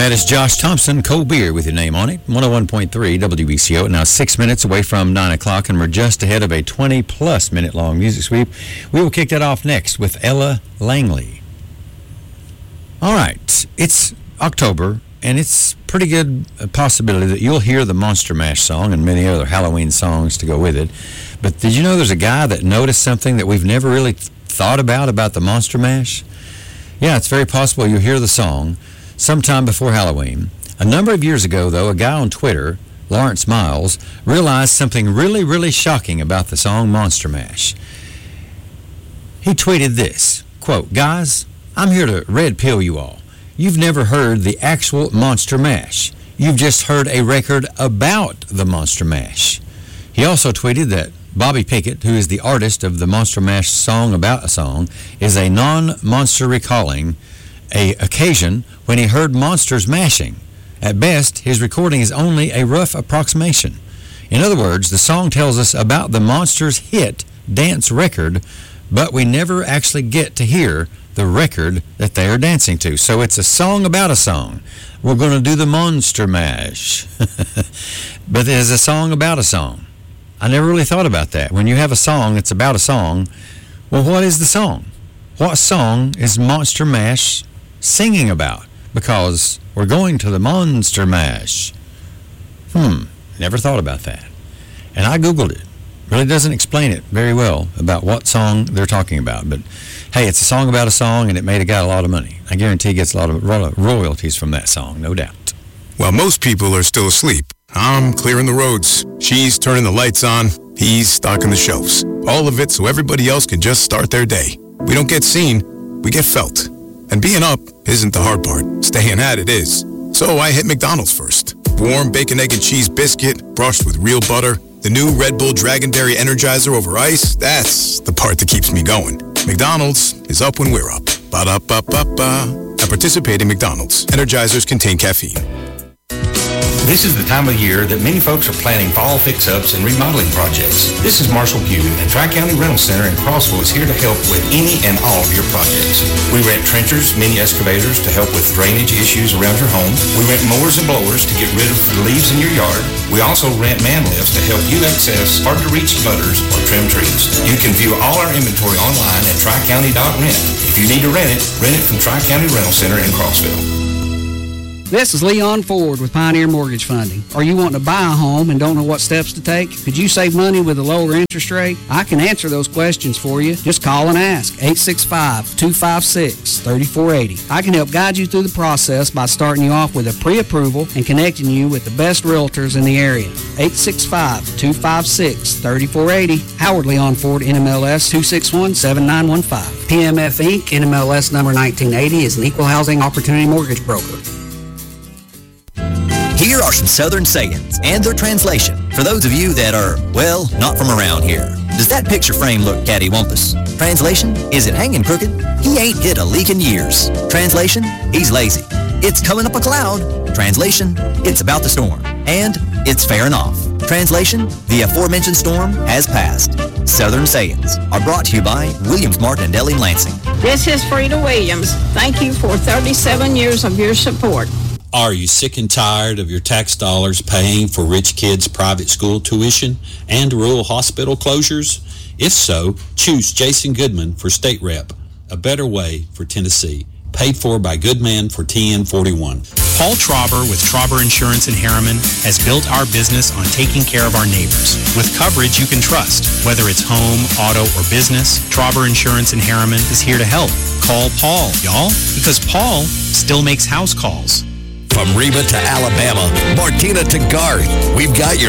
That is Josh Thompson, Cold Beer with your name on it, 101.3 WBCO. Now 6 minutes away from 9 o'clock, and we're just ahead of a 20-plus minute long music sweep. We will kick that off next with Ella Langley. All right, it's October, and it's pretty good possibility that you'll hear the Monster Mash song and many other Halloween songs to go with it. But did you know there's a guy that noticed something that we've never really thought about the Monster Mash? Yeah, it's very possible you'll hear the song sometime before Halloween. A number of years ago, though, a guy on Twitter, Lawrence Miles, realized something really, really shocking about the song Monster Mash. He tweeted this, quote, "Guys, I'm here to red pill you all. You've never heard the actual Monster Mash. You've just heard a record about the Monster Mash." He also tweeted that Bobby Pickett, who is the artist of the Monster Mash song about a song, is a non-monster recalling a occasion when he heard monsters mashing. At best, his recording is only a rough approximation. In other words, the song tells us about the monsters' hit dance record, but we never actually get to hear the record that they are dancing to. So it's a song about a song. We're going to do the Monster Mash. But there's a song about a song. I never really thought about that. When you have a song that's about a song, well, what is the song? What song is Monster Mash singing about? Because we're going to the Monster Mash. Never thought about that. And I Googled it. Really doesn't explain it very well about what song they're talking about. But, hey, it's a song about a song, and it made a guy a lot of money. I guarantee he gets a lot of royalties from that song, no doubt. While most people are still asleep, I'm clearing the roads. She's turning the lights on. He's stocking the shelves. All of it so everybody else can just start their day. We don't get seen, we get felt. And being up isn't the hard part. Staying at it is. So I hit McDonald's first. Warm bacon, egg, and cheese biscuit, brushed with real butter. The new Red Bull Dragonberry Energizer over ice, that's the part that keeps me going. McDonald's is up when we're up. Ba-da-ba-ba-ba. At participating McDonald's, Energizers contain caffeine. This is the time of year that many folks are planning fall fix-ups and remodeling projects. This is Marshall Pugh, and Tri-County Rental Center in Crossville is here to help with any and all of your projects. We rent trenchers, mini excavators to help with drainage issues around your home. We rent mowers and blowers to get rid of the leaves in your yard. We also rent man lifts to help you access hard-to-reach butters or trim trees. You can view all our inventory online at tricounty.rent. If you need to rent it from Tri-County Rental Center in Crossville. This is Leon Ford with Pioneer Mortgage Funding. Are you wanting to buy a home and don't know what steps to take? Could you save money with a lower interest rate? I can answer those questions for you. Just call and ask. 865-256-3480. I can help guide you through the process by starting you off with a pre-approval and connecting you with the best realtors in the area. 865-256-3480. Howard Leon Ford, NMLS 261-7915. PMF Inc., NMLS number 1980, is an equal housing opportunity mortgage broker. Here are some Southern sayings and their translation for those of you that are, well, not from around here. Does that picture frame look cattywampus? Translation, is it hanging crooked? He ain't hit a leak in years. Translation, he's lazy. It's coming up a cloud. Translation, it's about to storm. And it's fairing off. Translation, the aforementioned storm has passed. Southern sayings are brought to you by Williams Martin-Deli Lansing. This is Frida Williams. Thank you for 37 years of your support. Are you sick and tired of your tax dollars paying for rich kids' private school tuition and rural hospital closures? If so, choose Jason Goodman for State Rep, a better way for Tennessee. Paid for by Goodman for TN41. Paul Trauber with Trauber Insurance in Harriman has built our business on taking care of our neighbors with coverage you can trust. Whether it's home, auto, or business, Trauber Insurance in Harriman is here to help. Call Paul, y'all, because Paul still makes house calls. From Reba to Alabama, Martina to Garth, we've got your